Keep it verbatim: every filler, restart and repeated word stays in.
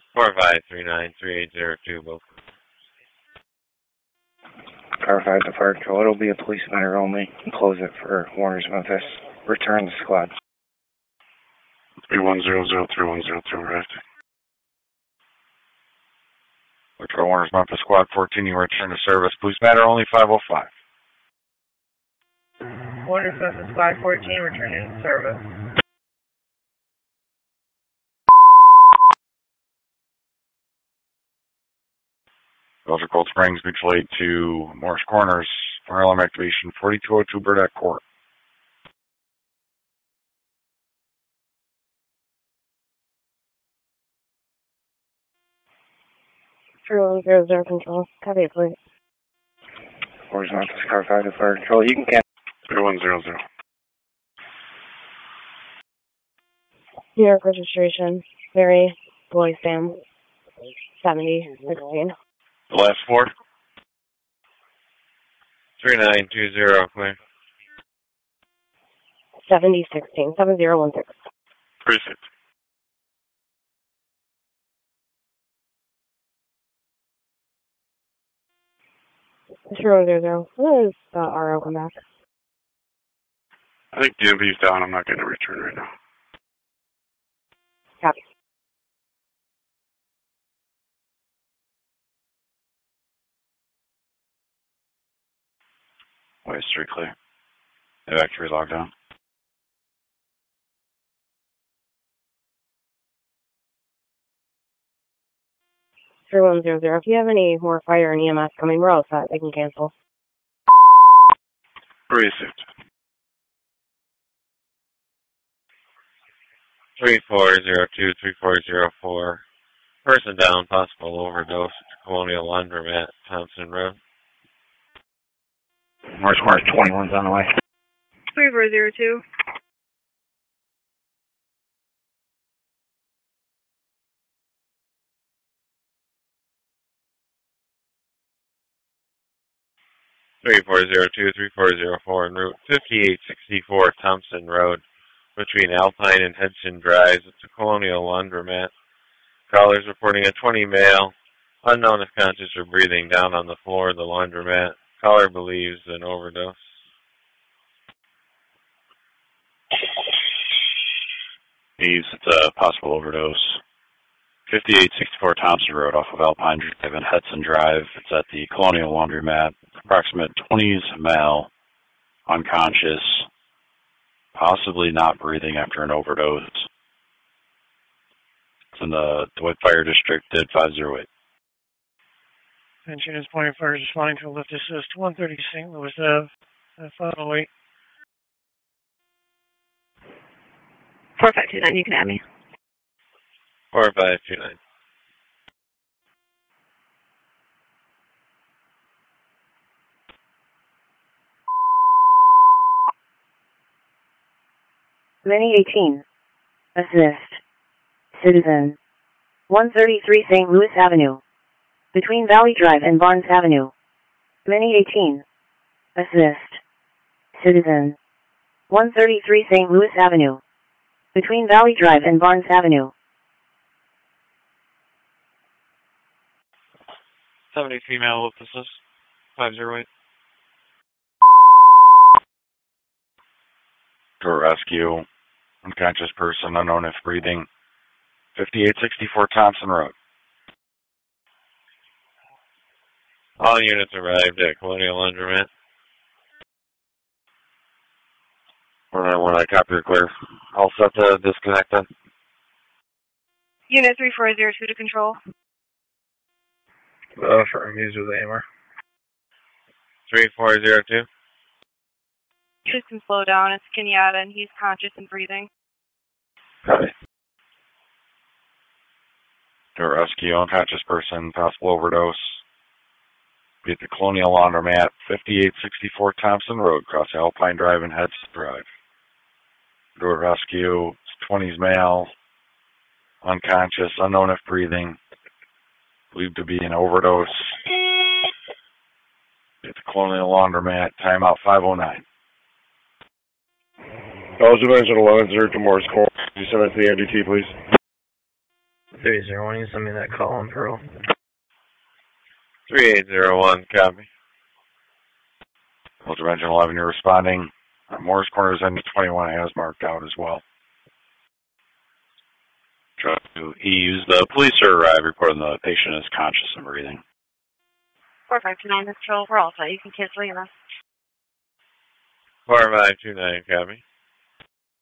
four five three nine three eight zero two, both. Car five to fire control. It'll be a police matter only. Close it for Warner's Memphis. Return the squad. three one zero zero three one zero two, right? Look for Warner's Memphis Squad fourteen, you return to service. Police matter only five oh five. Warner's Memphis Squad fourteen, returning to service. Belgian Cold Springs, mutual aid to Morris Corners. Fire alarm activation forty-two oh two Burdock Court. three one zero zero control. Copy it, please. Warner's Memphis Car five to fire control. You can cancel. three one zero zero. New York registration. Mary Boy Sam. seventy sixteen. The last four? three nine two zero, clear. seventy sixteen. seven zero one six. Precinct. three one zero zero. When does uh, R O come back? I think D M V's down. I'm not getting a return right now. Copy. Wait, street clear. Evacuate locked down. three one zero zero. If you have any more fire and E M S coming, we're all set. They can cancel. Precinct. three four zero two three four zero four. Person down, possible overdose at Colonial Laundromat, Thompson Road. Morris Corners twenty-one's on the way. three four zero two. three four zero two three four zero four en route fifty-eight sixty-four Thompson Road between Alpine and Hedson Drives. It's a Colonial Laundromat. Callers reporting a twenty male, unknown if conscious or breathing, down on the floor of the laundromat. Caller believes an overdose. Eves, it's a possible overdose. fifty-eight sixty-four Thompson Road off of Alpine Drive and Hedson Drive. It's at the Colonial Laundromat. Approximate twenties male, unconscious, possibly not breathing after an overdose. It's in the Dwight Fire District at five oh eight. Attention is point fire responding to a lift assist one thirty Saint Louis Ave at five oh eight. four five two nine, you can add me. four five two nine. Many eighteen. Assist. Citizen. one thirty-three Saint Louis Avenue. Between Valley Drive and Barnes Avenue. Many eighteen. Assist. Citizen. one thirty-three Saint Louis Avenue. Between Valley Drive and Barnes Avenue. seventy female lift assist five oh eight. Door rescue. Unconscious person, unknown if breathing. fifty-eight sixty-four Thompson Road. All units arrived at Colonial Laundromat. When when I copy or clear, all set to disconnect then. Unit three four zero two to control. Uh, for use with A M R. three four zero two. Just can slow down. It's Kenyatta, and he's conscious and breathing. Copy. Door rescue, unconscious person, possible overdose. Be at the Colonial Laundromat, fifty-eight sixty-four Thompson Road, across Alpine Drive and Hedson Drive. Door rescue, twenties male, unconscious, unknown if breathing, believed to be an overdose. Be at the Colonial Laundromat, timeout five oh nine. Eligible engine eleven zero to Morris Corners. You send it to the M D T, please. three zero one, you send me that call on Pearl. three eight zero one, copy. Filter Engine eleven, you're responding. Uh, Morris Corners end twenty-one has marked out as well. Try to ease. The police are arrived, reporting the patient is conscious and breathing. four five two nine, this is Joel. We're all set. You can cancel your message. four five two nine, copy.